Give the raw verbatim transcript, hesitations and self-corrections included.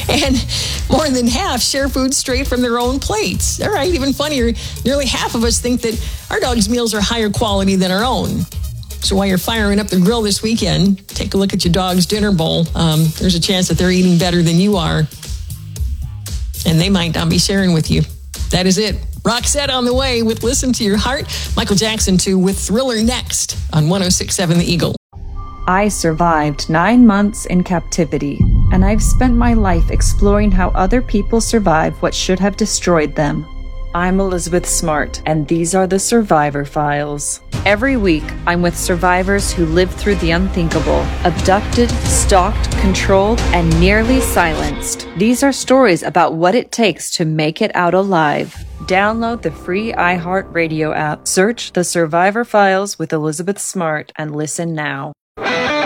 And more than half share food straight from their own plates. All right, even funnier, nearly half of us think that our dog's meals are higher quality than our own. So while you're firing up the grill this weekend, take a look at your dog's dinner bowl. Um, there's a chance that they're eating better than you are. And they might not be sharing with you. That is it. Roxette on the way with Listen to Your Heart. Michael Jackson, too, with Thriller next on one oh six point seven The Eagle. I survived nine months in captivity, and I've spent my life exploring how other people survive what should have destroyed them. I'm Elizabeth Smart, and these are the Survivor Files. Every week, I'm with survivors who lived through the unthinkable, abducted, stalked, controlled, and nearly silenced. These are stories about what it takes to make it out alive. Download the free iHeartRadio app, search The Survivor Files with Elizabeth Smart, and listen now.